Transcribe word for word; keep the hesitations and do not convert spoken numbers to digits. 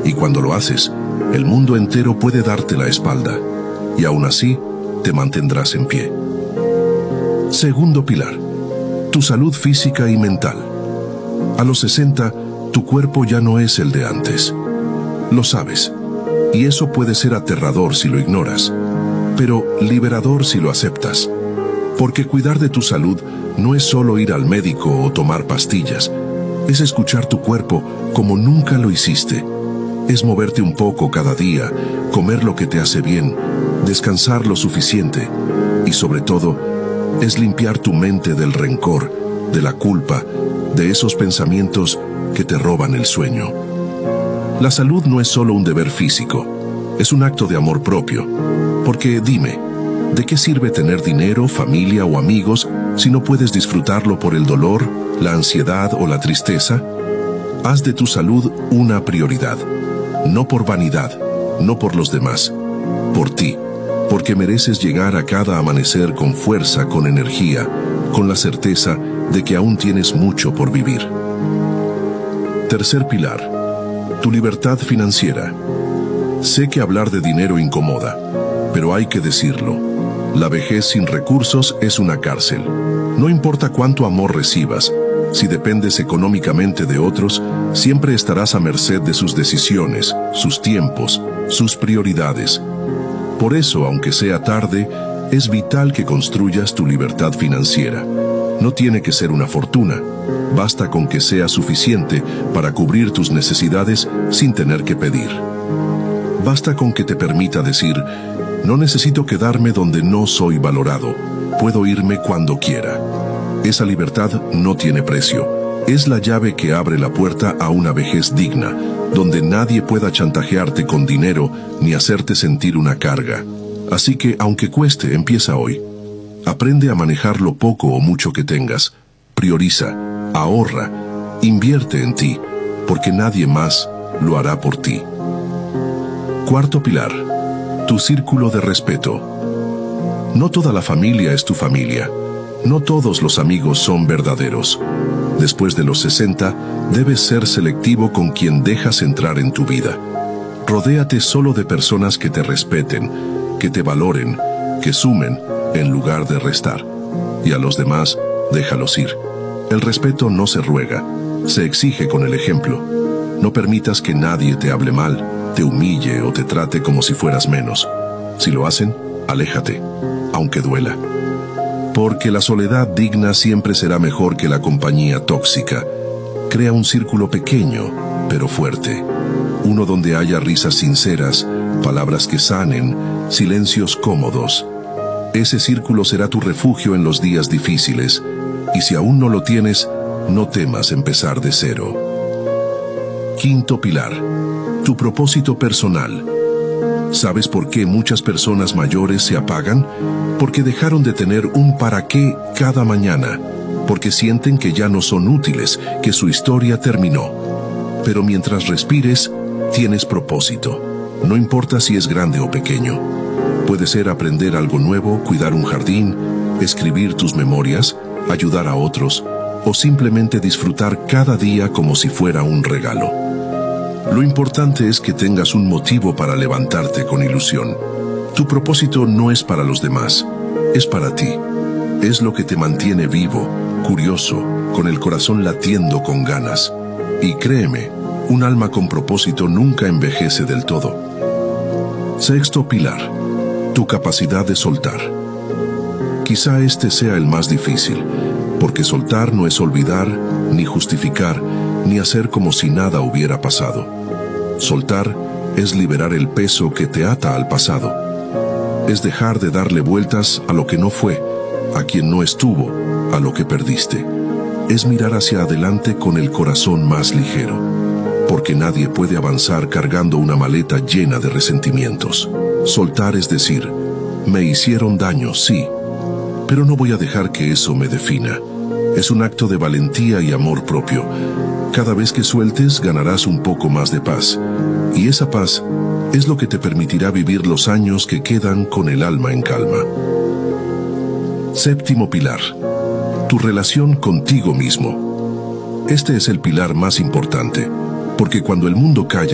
Y cuando lo haces, el mundo entero puede darte la espalda, y aún así te mantendrás en pie. Segundo pilar, tu salud física y mental. A los sesenta, tu cuerpo ya no es el de antes. Lo sabes, y eso puede ser aterrador si lo ignoras, pero liberador si lo aceptas. Porque cuidar de tu salud no es solo ir al médico o tomar pastillas, es escuchar tu cuerpo como nunca lo hiciste. Es moverte un poco cada día, comer lo que te hace bien, descansar lo suficiente y sobre todo, es limpiar tu mente del rencor, de la culpa, de esos pensamientos que te roban el sueño. La salud no es solo un deber físico, es un acto de amor propio. Porque dime, ¿de qué sirve tener dinero, familia o amigos si no puedes disfrutarlo por el dolor, la ansiedad o la tristeza? Haz de tu salud una prioridad. No por vanidad, no por los demás, por ti, porque mereces llegar a cada amanecer con fuerza, con energía, con la certeza de que aún tienes mucho por vivir. Tercer pilar, tu libertad financiera. Sé que hablar de dinero incomoda, pero hay que decirlo. La vejez sin recursos es una cárcel. No importa cuánto amor recibas, si dependes económicamente de otros, siempre estarás a merced de sus decisiones, sus tiempos, sus prioridades. Por eso, aunque sea tarde, es vital que construyas tu libertad financiera. No tiene que ser una fortuna, basta con que sea suficiente para cubrir tus necesidades sin tener que pedir. Basta con que te permita decir, no necesito quedarme donde no soy valorado, puedo irme cuando quiera. Esa libertad no tiene precio. Es la llave que abre la puerta a una vejez digna, donde nadie pueda chantajearte con dinero ni hacerte sentir una carga. Así que, aunque cueste, empieza hoy. Aprende a manejar lo poco o mucho que tengas. Prioriza, ahorra, invierte en ti, porque nadie más lo hará por ti. Cuarto pilar, tu círculo de respeto. No toda la familia es tu familia. No todos los amigos son verdaderos. Después de los sesenta, debes ser selectivo con quien dejas entrar en tu vida. Rodéate solo de personas que te respeten, que te valoren, que sumen, en lugar de restar. Y a los demás, déjalos ir. El respeto no se ruega, se exige con el ejemplo. No permitas que nadie te hable mal, te humille o te trate como si fueras menos. Si lo hacen, aléjate, aunque duela. Porque la soledad digna siempre será mejor que la compañía tóxica. Crea un círculo pequeño, pero fuerte. Uno donde haya risas sinceras, palabras que sanen, silencios cómodos. Ese círculo será tu refugio en los días difíciles. Y si aún no lo tienes, no temas empezar de cero. Quinto pilar, tu propósito personal. ¿Sabes por qué muchas personas mayores se apagan? Porque dejaron de tener un para qué cada mañana, porque sienten que ya no son útiles, que su historia terminó. Pero mientras respires, tienes propósito. No importa si es grande o pequeño. Puede ser aprender algo nuevo, cuidar un jardín, escribir tus memorias, ayudar a otros, o simplemente disfrutar cada día como si fuera un regalo. Lo importante es que tengas un motivo para levantarte con ilusión. Tu propósito no es para los demás, es para ti. Es lo que te mantiene vivo, curioso, con el corazón latiendo con ganas. Y créeme, un alma con propósito nunca envejece del todo. Sexto pilar, tu capacidad de soltar. Quizá este sea el más difícil, porque soltar no es olvidar, ni justificar, ni hacer como si nada hubiera pasado. Soltar es liberar el peso que te ata al pasado. Es dejar de darle vueltas a lo que no fue, a quien no estuvo, a lo que perdiste. Es mirar hacia adelante con el corazón más ligero, porque nadie puede avanzar cargando una maleta llena de resentimientos. Soltar es decir, me hicieron daño, sí, pero no voy a dejar que eso me defina. Es un acto de valentía y amor propio. Cada vez que sueltes, ganarás un poco más de paz. Y esa paz es lo que te permitirá vivir los años que quedan con el alma en calma. Séptimo pilar, tu relación contigo mismo. Este es el pilar más importante, porque cuando el mundo calla,